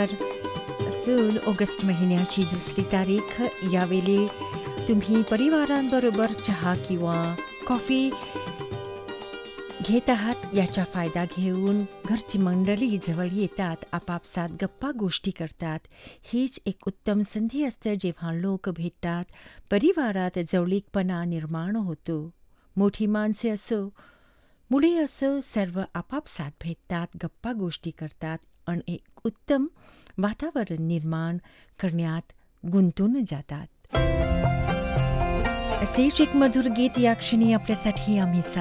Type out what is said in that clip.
November असून August महिन्याची 2 तारीख. यावेळी तुम्ही परिवारांबरोबर चहा किंवा कॉफी घेत आहात. याचा फायदा घेऊन घरची मंडळी जवळ येतात, आपापसात गप्पा गोष्टी करतात. हीच एक उत्तम संधी असते जेव्हा लोक भेटतात, परिवारात जवळीकपणा निर्माण होतो. मोठी माणसे असो, मुले असो, सर्व आपापसात भेटतात, गप्पा गोष्टी करतात आणि एक उत्तम वातावरण निर्माण करण्यात गुंतून जातात. असेच एक मधुर गीत या क्षणी आपल्यासाठी आम्ही